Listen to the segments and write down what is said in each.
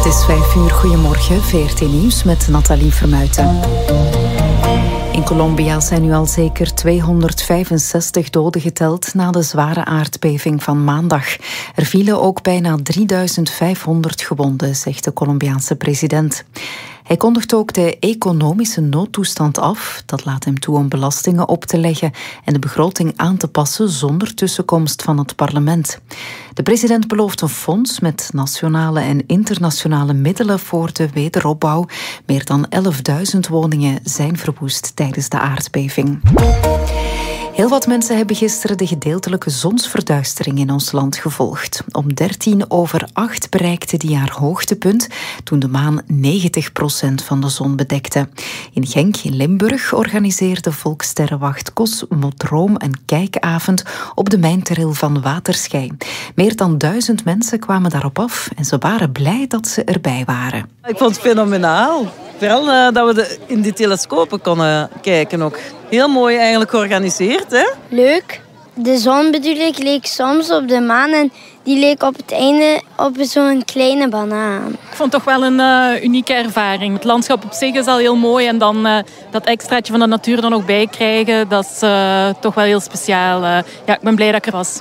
Het is 5 uur. Goedemorgen, VRT Nieuws met Nathalie Vermuijten. In Colombia zijn nu al zeker 265 doden geteld na de zware aardbeving van maandag. Er vielen ook bijna 3500 gewonden, zegt de Colombiaanse president. Hij kondigt ook de economische noodtoestand af. Dat laat hem toe om belastingen op te leggen en de begroting aan te passen zonder tussenkomst van het parlement. De president belooft een fonds met nationale en internationale middelen voor de wederopbouw. Meer dan 11.000 woningen zijn verwoest tijdens de aardbeving. Heel wat mensen hebben gisteren de gedeeltelijke zonsverduistering in ons land gevolgd. Om 7:45 bereikte die haar hoogtepunt toen de maan 90% van de zon bedekte. In Genk in Limburg organiseerde Volkssterrenwacht Cosmodroom een kijkavond op de mijnteril van Waterschei. Meer dan 1000 mensen kwamen daarop af en ze waren blij dat ze erbij waren. Ik vond het fenomenaal. Vooral dat we in die telescopen konden kijken ook. Heel mooi eigenlijk georganiseerd, hè? Leuk. De zon bedoel ik leek soms op de maan en die leek op het einde op zo'n kleine banaan. Ik vond het toch wel een unieke ervaring. Het landschap op zich is al heel mooi en dan dat extraatje van de natuur er nog bij krijgen, dat is toch wel heel speciaal. Ja, ik ben blij dat ik er was.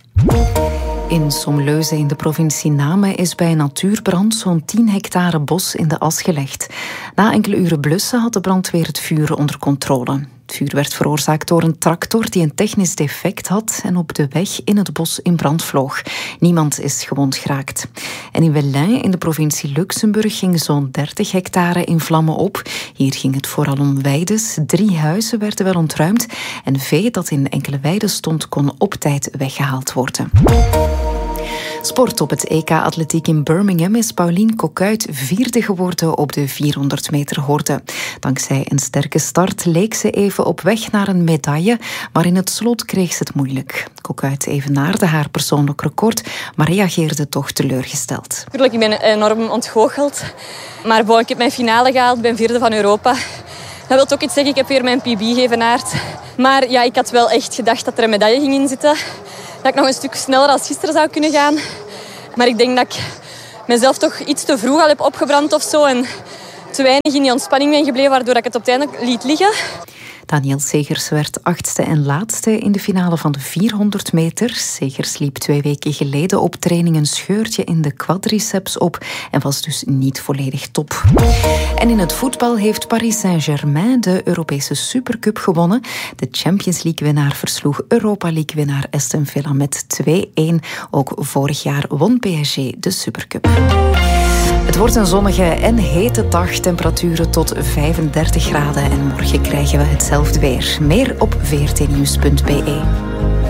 In Somleuze in de provincie Namen is bij een natuurbrand zo'n 10 hectare bos in de as gelegd. Na enkele uren blussen had de brandweer het vuur onder controle. Het vuur werd veroorzaakt door een tractor die een technisch defect had en op de weg in het bos in brand vloog. Niemand is gewond geraakt. En in Velin in de provincie Luxemburg ging zo'n 30 hectare in vlammen op. Hier ging het vooral om weides. 3 huizen werden wel ontruimd en vee dat in enkele weiden stond kon op tijd weggehaald worden. Sport op het EK Atletiek in Birmingham is Pauline Coquuyt 4e geworden op de 400 meter horde. Dankzij een sterke start leek ze even op weg naar een medaille, maar in het slot kreeg ze het moeilijk. Coquuyt evenaarde haar persoonlijk record, maar reageerde toch teleurgesteld. Ik ben enorm ontgoocheld, maar ik heb mijn finale gehaald, ik ben 4e van Europa. Dat wil ook iets zeggen, ik heb weer mijn PB geëvenaard. Maar ja, ik had wel echt gedacht dat er een medaille ging in zitten. Dat ik nog een stuk sneller als gisteren zou kunnen gaan. Maar ik denk dat ik mezelf toch iets te vroeg al heb opgebrand of zo. En te weinig in die ontspanning ben gebleven, waardoor ik het uiteindelijk liet liggen. Danielle Segers werd 8e en laatste in de finale van de 400 meter. Segers liep 2 weken geleden op training een scheurtje in de quadriceps op en was dus niet volledig top. En in het voetbal heeft Paris Saint-Germain de Europese Supercup gewonnen. De Champions League-winnaar versloeg Europa League-winnaar Aston Villa met 2-1. Ook vorig jaar won PSG de Supercup. Het wordt een zonnige en hete dag, temperaturen tot 35 graden en morgen krijgen we hetzelfde weer. Meer op vrtnieuws.be.